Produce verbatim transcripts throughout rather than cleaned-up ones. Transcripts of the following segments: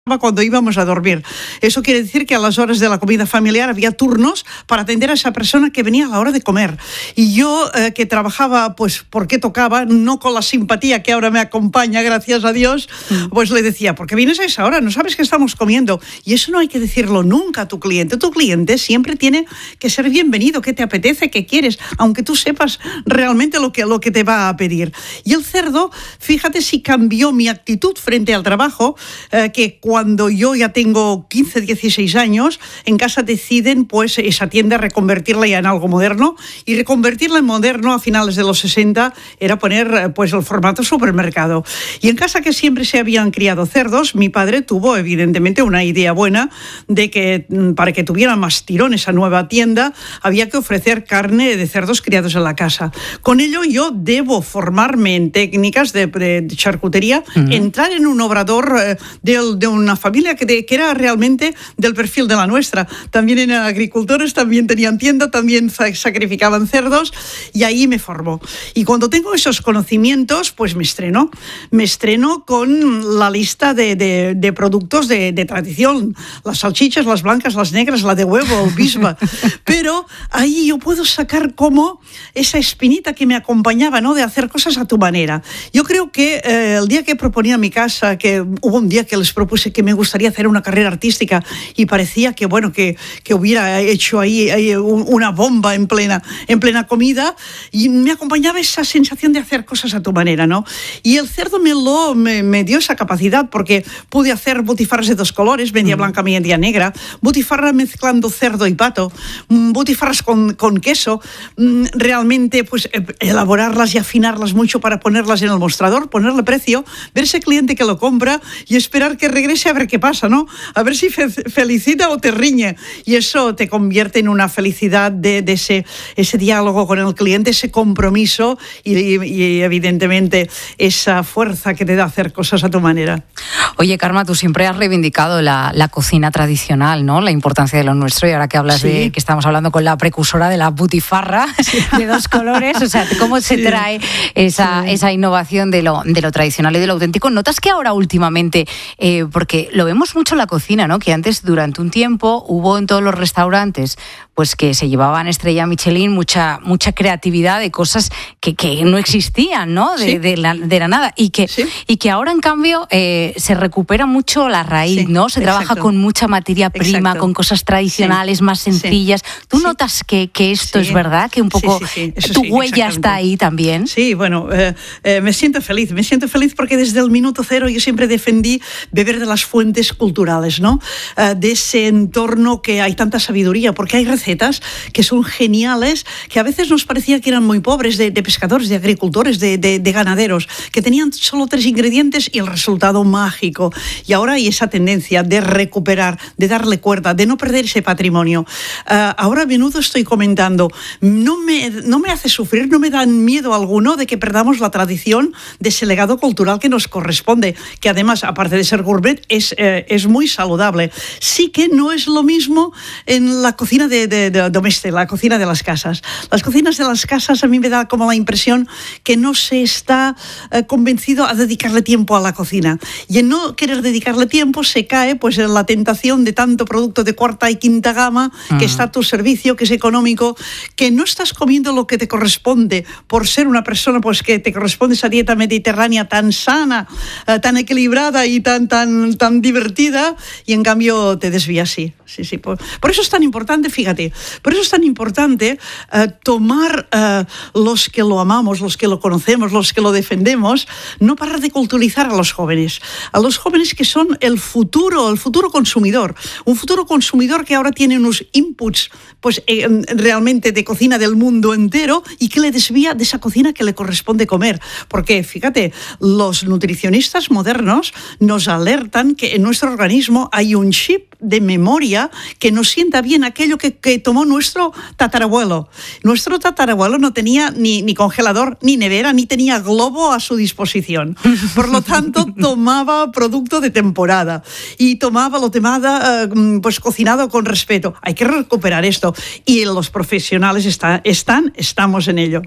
cuando íbamos a dormir. Eso quiere decir que a las horas de la comida familiar había turnos para atender a esa persona que venía a la hora de comer. Y yo, eh, que trabajaba, pues, porque tocaba, no con la simpatía que ahora me acompaña, gracias a Dios, mm. pues le decía, ¿por qué vienes a esa hora? ¿No sabes que estamos comiendo? Y eso no hay que decirlo nunca a tu cliente. Tu cliente siempre tiene que ser bienvenido, que te apetece, que quieres, aunque tú sepas realmente lo que, lo que te va a pedir. Y el cerdo, fíjate si cambió mi actitud frente al trabajo, eh, que cuando yo ya tengo quince, dieciséis años, en casa deciden pues esa tienda reconvertirla ya en algo moderno, y reconvertirla en moderno a finales de los sesenta era poner pues el formato supermercado. Y en casa, que siempre se habían criado cerdos, mi padre tuvo evidentemente una idea buena de que para que tuviera más tirón esa nueva tienda había que ofrecer carne de cerdos criados en la casa. Con ello yo debo formarme en técnicas de, de, de charcutería, uh-huh. entrar en un obrador eh, de, de un una familia que, de, que era realmente del perfil de la nuestra. También eran agricultores, también tenían tienda, también sacrificaban cerdos, y ahí me formó. Y cuando tengo esos conocimientos, pues me estreno. Me estreno con la lista de, de, de productos de, de tradición. Las salchichas, las blancas, las negras, la de huevo, el bisba. Pero ahí yo puedo sacar como esa espinita que me acompañaba, ¿no? De hacer cosas a tu manera. Yo creo que eh, el día que proponía mi casa, que hubo un día que les propuse que me gustaría hacer una carrera artística, y parecía que bueno que, que hubiera hecho ahí, ahí una bomba en plena, en plena comida, y me acompañaba esa sensación de hacer cosas a tu manera, ¿no? Y el cerdo me, lo, me, me dio esa capacidad, porque pude hacer butifarras de dos colores, media mm. blanca, media negra, butifarras mezclando cerdo y pato, butifarras con, con queso, realmente pues elaborarlas y afinarlas mucho para ponerlas en el mostrador, ponerle precio, ver ese cliente que lo compra y esperar que regrese a ver qué pasa, ¿no? A ver si fe- felicita o te riñe. Y eso te convierte en una felicidad de, de ese, ese diálogo con el cliente, ese compromiso y, y, y evidentemente esa fuerza que te da hacer cosas a tu manera. Oye, Carme, tú siempre has reivindicado la, la cocina tradicional, ¿no? La importancia de lo nuestro, y ahora que hablas sí. de que estamos hablando con la precursora de la butifarra sí. de dos colores, o sea, ¿cómo se sí. trae esa, sí. esa innovación de lo, de lo tradicional y de lo auténtico? ¿Notas que ahora últimamente, eh, porque lo vemos mucho en la cocina, ¿no? Que antes, durante un tiempo, hubo en todos los restaurantes pues que se llevaban estrella Michelin mucha mucha creatividad de cosas que, que no existían, ¿no? De, sí. de, la, de la nada. Y que, sí. y que ahora, en cambio, eh, se recupera mucho la raíz, sí. ¿no? Se Exacto. trabaja con mucha materia prima, Exacto. con cosas tradicionales sí. más sencillas. Sí. ¿Tú sí. notas que, que esto sí. es verdad? Que un poco sí, sí, sí. tu sí, huella está ahí también. Sí, bueno, eh, eh, me siento feliz. Me siento feliz porque desde el minuto cero yo siempre defendí beber de las fuentes culturales, ¿no? Uh, de ese entorno que hay tanta sabiduría, porque hay recetas que son geniales, que a veces nos parecía que eran muy pobres, de, de pescadores, de agricultores, de, de, de ganaderos, que tenían solo tres ingredientes y el resultado mágico. Y ahora hay esa tendencia de recuperar, de darle cuerda, de no perder ese patrimonio. Uh, ahora a menudo estoy comentando, no me, no me hace sufrir, no me da miedo alguno de que perdamos la tradición de ese legado cultural que nos corresponde, que además, aparte de ser gourmet, es, eh, es muy saludable. Sí que no es lo mismo en la cocina de, de, de doméstica, la cocina de las casas. Las cocinas de las casas a mí me da como la impresión que no se está eh, convencido a dedicarle tiempo a la cocina. Y en no querer dedicarle tiempo se cae pues en la tentación de tanto producto de cuarta y quinta gama uh-huh. que está a tu servicio, que es económico, que no estás comiendo lo que te corresponde por ser una persona pues que te corresponde esa dieta mediterránea tan sana, eh, tan equilibrada y tan, tan, tan divertida, y en cambio te desvías, sí. sí, sí. Por, por eso es tan importante, fíjate, por eso es tan importante uh, tomar uh, los que lo amamos, los que lo conocemos, los que lo defendemos, no parar de culturizar a los jóvenes, a los jóvenes que son el futuro, el futuro consumidor, un futuro consumidor que ahora tiene unos inputs pues eh, realmente de cocina del mundo entero y que le desvía de esa cocina que le corresponde comer, porque fíjate, los nutricionistas modernos nos alertan que en nuestro organismo hay un chip de memoria que nos sienta bien aquello que, que tomó nuestro tatarabuelo. Nuestro tatarabuelo no tenía ni, ni congelador, ni nevera, ni tenía globo a su disposición. Por lo tanto, tomaba producto de temporada y tomaba lo temada, pues cocinado con respeto. Hay que recuperar esto y los profesionales está, están, estamos en ello.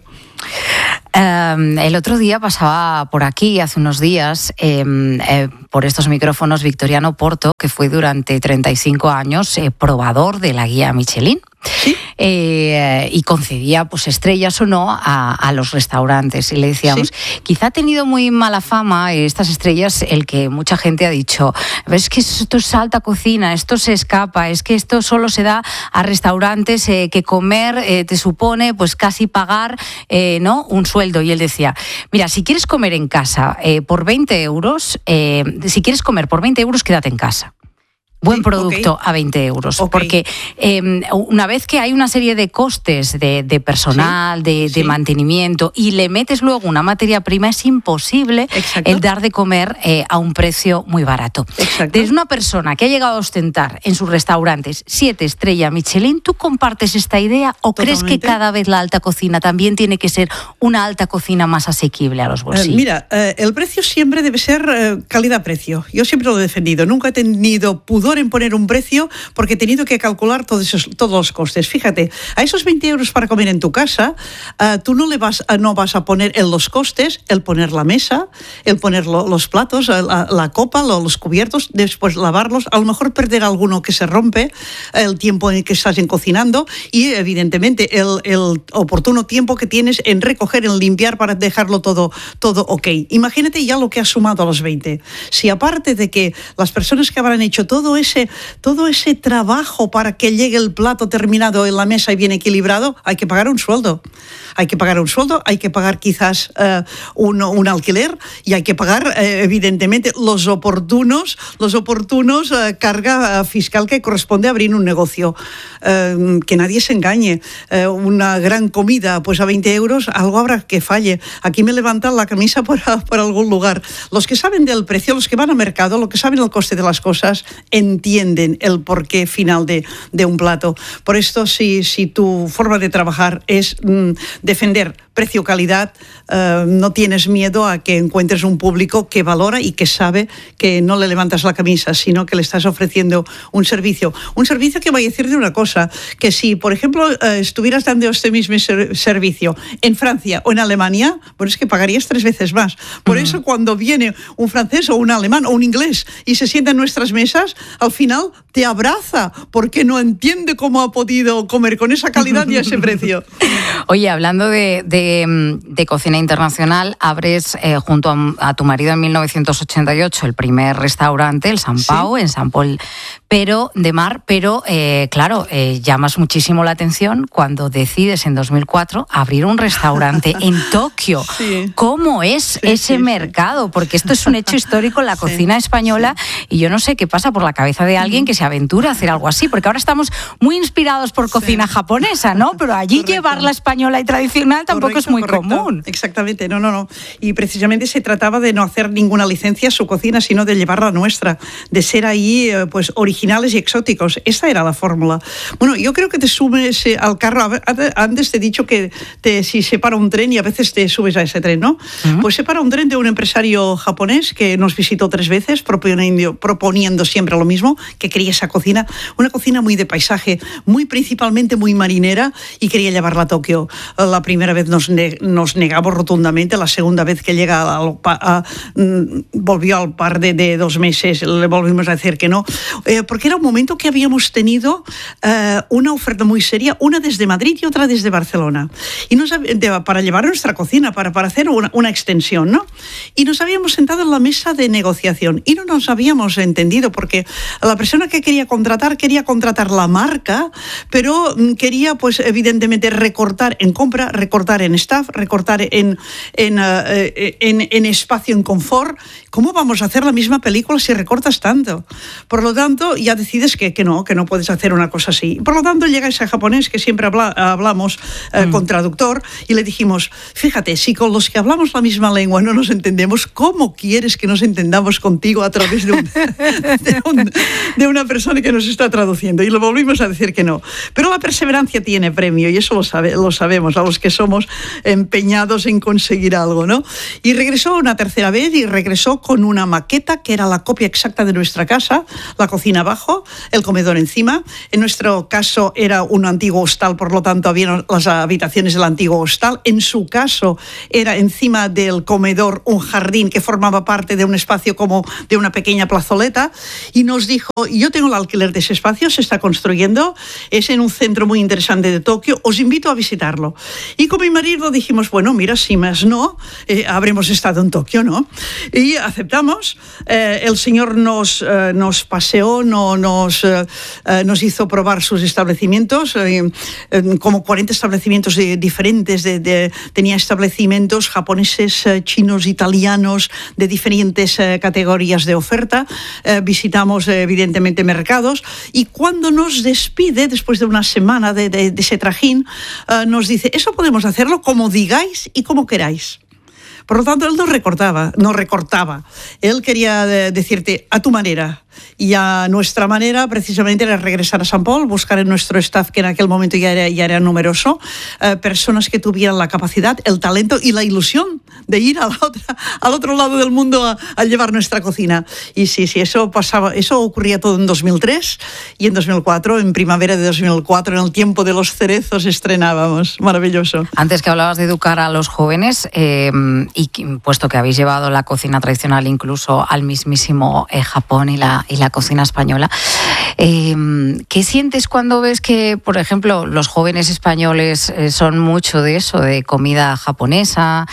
Um, el otro día pasaba por aquí, hace unos días, eh, eh, por estos micrófonos, teléfonos Victoriano Porto, que fue durante treinta y cinco años eh, probador de la guía Michelin. ¿Sí? Eh, y concedía pues estrellas o no a, a los restaurantes, y le decíamos, ¿sí? Quizá ha tenido muy mala fama estas estrellas, el que mucha gente ha dicho, es que esto es alta cocina, esto se escapa, es que esto solo se da a restaurantes eh, que comer eh, te supone pues casi pagar eh, ¿no? un sueldo. Y él decía, mira, si quieres comer en casa eh, por veinte euros, eh, si quieres comer por veinte euros, quédate en casa. Buen producto, okay, a veinte euros. Okay. Porque eh, una vez que hay una serie de costes de, de personal, sí, de, de sí. mantenimiento, y le metes luego una materia prima, es imposible Exacto. el dar de comer eh, a un precio muy barato. Exacto. Desde una persona que ha llegado a ostentar en sus restaurantes siete estrellas Michelin, ¿tú compartes esta idea o Totalmente. crees que cada vez la alta cocina también tiene que ser una alta cocina más asequible a los bolsillos? Eh, mira, eh, el precio siempre debe ser eh, calidad-precio. Yo siempre lo he defendido. Nunca he tenido pudor en poner un precio porque he tenido que calcular todos esos, todos los costes. Fíjate, a esos veinte euros para comer en tu casa, uh, tú no le vas, uh, no vas a poner en los costes el poner la mesa, el poner lo, los platos, la, la copa, lo, los cubiertos, después lavarlos, a lo mejor perder alguno que se rompe, el tiempo en que estás en cocinando y evidentemente el, el oportuno tiempo que tienes en recoger, en limpiar para dejarlo todo, todo ok. Imagínate ya lo que has sumado a los veinte. Si aparte de que las personas que habrán hecho todo ese todo ese trabajo para que llegue el plato terminado en la mesa y bien equilibrado, hay que pagar un sueldo. Hay que pagar un sueldo, hay que pagar quizás uh, un, un alquiler y hay que pagar, uh, evidentemente, los oportunos, los oportunos uh, carga uh, fiscal que corresponde a abrir un negocio. Uh, que nadie se engañe. Uh, una gran comida, pues a veinte euros, algo habrá que falle. Aquí me levantan la camisa por, por algún lugar. Los que saben del precio, los que van al mercado, los que saben el coste de las cosas, entienden el porqué final de, de un plato. Por esto, si, si tu forma de trabajar es mm, defender precio-calidad, uh, no tienes miedo a que encuentres un público que valora y que sabe que no le levantas la camisa, sino que le estás ofreciendo un servicio. Un servicio que va a decirte una cosa, que si, por ejemplo, uh, estuvieras dando este mismo ser- servicio en Francia o en Alemania, bueno, es que pagarías tres veces más. Por uh-huh. eso, cuando viene un francés o un alemán o un inglés y se sienta en nuestras mesas, al final te abraza porque no entiende cómo ha podido comer con esa calidad y ese precio. Oye, hablando de, de, de cocina internacional, abres eh, junto a, a tu marido en mil novecientos ochenta y ocho el primer restaurante, el San Pau, ¿sí? en San Pol, pero de mar, pero eh, claro, eh, llamas muchísimo la atención cuando decides en dos mil cuatro abrir un restaurante en Tokio. Sí. ¿Cómo es sí, ese sí, mercado? Porque esto es un hecho histórico en la cocina sí, española sí. y yo no sé qué pasa por la cabeza de alguien que se aventura a hacer algo así, porque ahora estamos muy inspirados por cocina sí. japonesa, ¿no? Pero allí correcto. Llevar la española y tradicional tampoco correcto, es muy correcto. común. Exactamente, no, no, no. Y precisamente se trataba de no hacer ninguna licencia a su cocina, sino de llevar la nuestra, de ser ahí pues originales y exóticos. Esta era la fórmula. Bueno, yo creo que te subes al carro, antes te he dicho que te, si se para un tren y a veces te subes a ese tren, ¿no? Uh-huh. Pues se para un tren de un empresario japonés que nos visitó tres veces, proponiendo, proponiendo siempre lo mismo, que quería esa cocina, una cocina muy de paisaje, muy principalmente muy marinera, y quería llevarla a Tokio. La primera vez nos, ne- nos negamos rotundamente, la segunda vez que llega a, a, a, volvió al par de, de dos meses, le volvimos a decir que no, eh, porque era un momento que habíamos tenido eh, una oferta muy seria, una desde Madrid y otra desde Barcelona, y nos, de, para llevar nuestra cocina, para, para hacer una, una extensión, ¿no? Y nos habíamos sentado en la mesa de negociación y no nos habíamos entendido, porque la persona que quería contratar, quería contratar la marca, pero quería, pues, evidentemente recortar en compra, recortar en staff, recortar en, en, uh, en, en espacio, en confort. ¿Cómo vamos a hacer la misma película si recortas tanto? Por lo tanto, ya decides que, que no, que no puedes hacer una cosa así. Por lo tanto, llega ese japonés que siempre habla, hablamos uh, mm. con traductor y le dijimos, fíjate, si con los que hablamos la misma lengua no nos entendemos, ¿cómo quieres que nos entendamos contigo a través de, un, de, un, de una persona que nos está traduciendo? Y le volvimos a decir que no. Pero la perseverancia tiene premio y eso lo, sabe, lo sabemos, a los que somos empeñados en conseguir algo, ¿no? Y regresó una tercera vez y regresó con una maqueta que era la copia exacta de nuestra casa, la cocina abajo, el comedor encima. En nuestro caso era un antiguo hostal, por lo tanto había las habitaciones del antiguo hostal. En su caso era encima del comedor un jardín que formaba parte de un espacio como de una pequeña plazoleta, y nos dijo, yo tengo el alquiler de ese espacio, se está construyendo, es en un centro muy interesante de Tokio, os invito a visitarlo. Y con mi marido dijimos, bueno, mira, si más no, eh, habremos estado en Tokio, ¿no? Y aceptamos. Eh, el señor nos, eh, nos paseó, no, nos, eh, nos hizo probar sus establecimientos, eh, eh, como cuarenta establecimientos de, diferentes, de, de, tenía establecimientos japoneses, eh, chinos, italianos, de diferentes eh, categorías de oferta. Eh, visitamos eh, evidentemente mercados, y cuando nos despide, después de una semana de, de, de ese trajín, eh, nos dice, eso podemos hacerlo como digáis y como queráis. Por lo tanto, él no recortaba, no recortaba. Él quería de, decirte a tu manera. Y a nuestra manera, precisamente, era regresar a San Paul, buscar en nuestro staff, que en aquel momento ya era, ya era numeroso, eh, personas que tuvieran la capacidad, el talento y la ilusión de ir a la otra, al otro lado del mundo a, a llevar nuestra cocina. Y sí, sí, eso pasaba, eso ocurría todo en dos mil tres, y en dos mil cuatro, en primavera de dos mil cuatro, en el tiempo de los cerezos, estrenábamos. Maravilloso. Antes que hablabas de educar a los jóvenes, eh, y puesto que habéis llevado la cocina tradicional incluso al mismísimo eh, Japón y la y la cocina española. Eh, ¿Qué sientes cuando ves que, por ejemplo, los jóvenes españoles eh, son mucho de eso, de comida japonesa,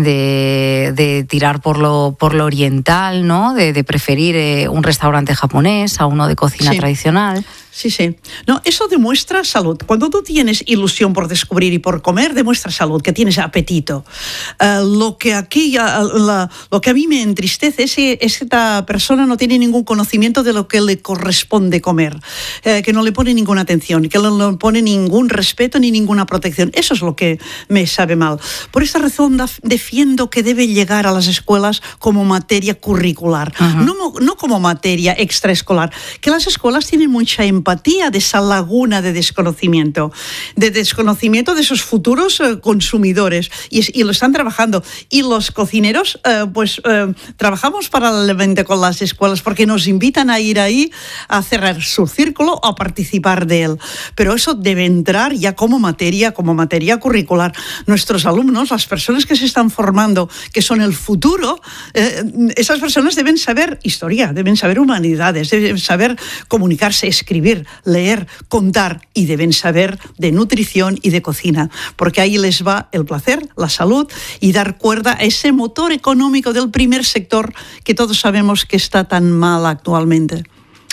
de, de tirar por lo, por lo oriental, ¿no? De, de preferir eh, un restaurante japonés a uno de cocina sí. tradicional? Sí, sí. No, eso demuestra salud. Cuando tú tienes ilusión por descubrir y por comer, demuestra salud, que tienes apetito. Uh, lo que aquí, uh, la, lo que a mí me entristece es que esta persona no tiene ningún conocimiento de lo que le corresponde comer, uh, que no le pone ninguna atención, que no le pone ningún respeto ni ninguna protección. Eso es lo que me sabe mal. Por esta razón defiendo que debe llegar a las escuelas como materia curricular, uh-huh. no, no como materia extraescolar, que las escuelas tienen mucha empatía de esa laguna de desconocimiento, de desconocimiento de esos futuros eh, consumidores, y, y lo están trabajando. Y los cocineros, eh, pues eh, trabajamos paralelamente con las escuelas, porque nos invitan a ir ahí a cerrar su círculo o a participar de él. Pero eso debe entrar ya como materia, como materia curricular. Nuestros alumnos, las personas que se están formando, que son el futuro, eh, esas personas deben saber historia, deben saber humanidades, deben saber comunicarse, escribir, leer, contar, y deben saber de nutrición y de cocina, porque ahí les va el placer, la salud, y dar cuerda a ese motor económico del primer sector que todos sabemos que está tan mal actualmente.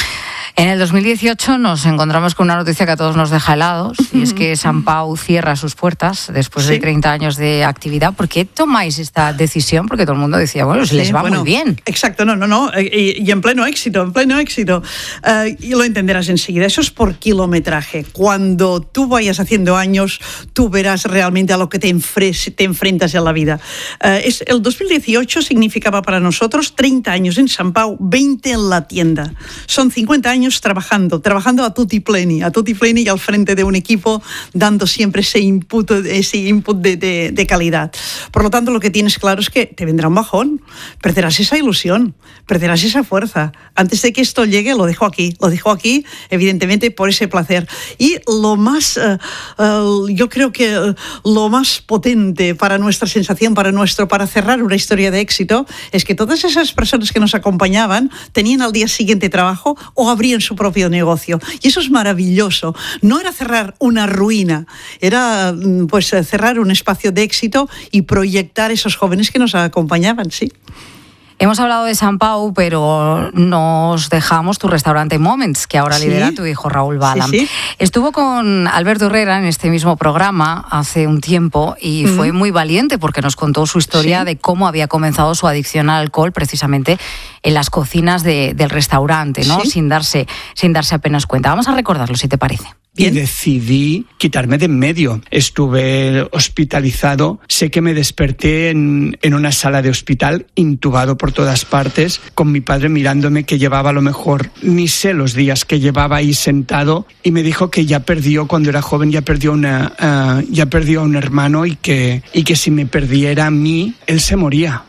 En el dos mil dieciocho nos encontramos con una noticia que a todos nos deja helados, y es que Sant Pau cierra sus puertas después sí. de treinta años de actividad. ¿Por qué tomáis esta decisión? Porque todo el mundo decía, bueno, se sí, les va bueno, muy bien. Exacto, no, no, no, y, y en pleno éxito, en pleno éxito. Uh, y lo entenderás enseguida, eso es por kilometraje. Cuando tú vayas haciendo años, tú verás realmente a lo que te, enfre- te enfrentas en la vida. Uh, es, el dos mil dieciocho significaba para nosotros treinta años en Sant Pau, veinte en la tienda. Son cincuenta años trabajando, trabajando a tutti pleni, a tutti pleni y al frente de un equipo, dando siempre ese input, ese input de, de, de calidad. Por lo tanto, lo que tienes claro es que te vendrá un bajón, perderás esa ilusión, perderás esa fuerza. Antes de que esto llegue, lo dejo aquí, lo dejo aquí, evidentemente, por ese placer. Y lo más, uh, uh, yo creo que uh, lo más potente para nuestra sensación, para nuestro, para cerrar una historia de éxito, es que todas esas personas que nos acompañaban tenían al día siguiente trabajo o abrían su propio negocio. Y eso es maravilloso. No era cerrar una ruina, era pues cerrar un espacio de éxito y proyectar esos jóvenes que nos acompañaban, sí. Hemos hablado de Sant Pau, pero nos dejamos tu restaurante Moments, que ahora sí. lidera tu hijo Raúl Bala. Sí, sí. Estuvo con Alberto Herrera en este mismo programa hace un tiempo y mm. fue muy valiente porque nos contó su historia sí. de cómo había comenzado su adicción al alcohol precisamente en las cocinas de, del restaurante, ¿no? Sí. Sin darse, sin darse apenas cuenta. Vamos a recordarlo, si te parece. Bien. Y decidí quitarme de en medio. Estuve hospitalizado, sé que me desperté en, en una sala de hospital, intubado por todas partes, con mi padre mirándome, que llevaba a lo mejor, ni sé los días que llevaba ahí sentado, y me dijo que ya perdió, cuando era joven, ya perdió, una, uh, ya perdió a un hermano y que, y que si me perdiera a mí, él se moría.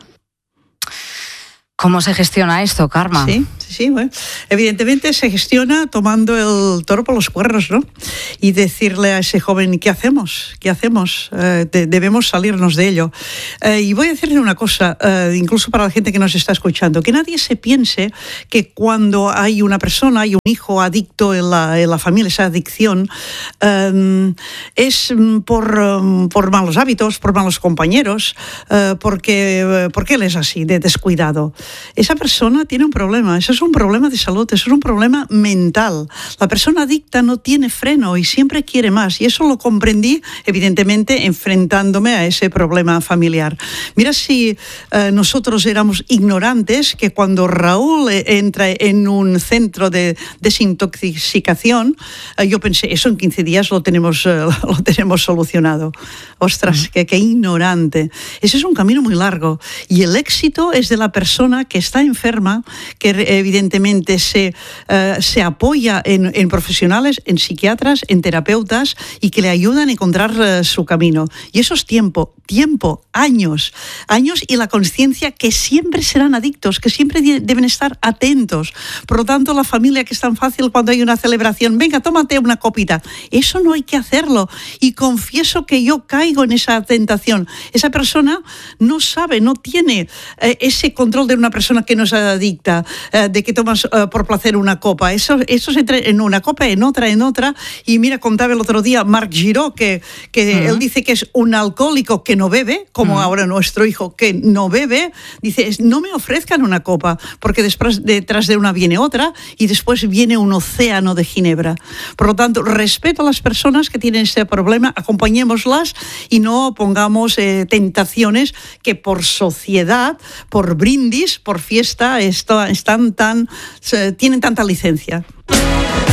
¿Cómo se gestiona esto, Carme? Sí, sí, sí, bueno, evidentemente se gestiona tomando el toro por los cuernos, ¿no? Y decirle a ese joven, ¿qué hacemos? ¿Qué hacemos? Eh, de, debemos salirnos de ello. Eh, y voy a decirle una cosa, eh, incluso para la gente que nos está escuchando, que nadie se piense que cuando hay una persona, hay un hijo adicto en la, en la familia, esa adicción, eh, es por, por malos hábitos, por malos compañeros, eh, porque, porque él es así, de descuidado. Esa persona tiene un problema, eso es un problema de salud, eso es un problema mental. La persona adicta no tiene freno y siempre quiere más, y eso lo comprendí, evidentemente, enfrentándome a ese problema familiar. Mira, si eh, nosotros éramos ignorantes, que cuando Raúl entra en un centro de desintoxicación, eh, yo pensé, eso en quince días lo tenemos, eh, lo tenemos solucionado. Ostras, qué, qué ignorante. Ese es un camino muy largo, y el éxito es de la persona que está enferma, que evidentemente se, uh, se apoya en, en profesionales, en psiquiatras, en terapeutas, y que le ayudan a encontrar uh, su camino. Y eso es tiempo, tiempo, años, años y la conciencia que siempre serán adictos, que siempre deben estar atentos. Por lo tanto, la familia, que es tan fácil cuando hay una celebración, venga, tómate una copita. Eso no hay que hacerlo. Y confieso que yo caigo en esa tentación. Esa persona no sabe, no tiene eh, ese control de una persona que no es adicta, eh, de que tomas eh, por placer una copa. Eso, eso se entra en una copa, en otra, en otra. Y mira, contaba el otro día Marc Giró, que, que uh-huh. él dice que es un alcohólico que no bebe, como uh-huh. ahora nuestro hijo que no bebe. Dice, no me ofrezcan una copa, porque después detrás de una viene otra y después viene un océano de ginebra. Por lo tanto, respeto a las personas que tienen este problema, acompañémoslas y no pongamos eh, tentaciones que por sociedad, por brindis, por fiesta, esto, están tan, tienen tanta licencia.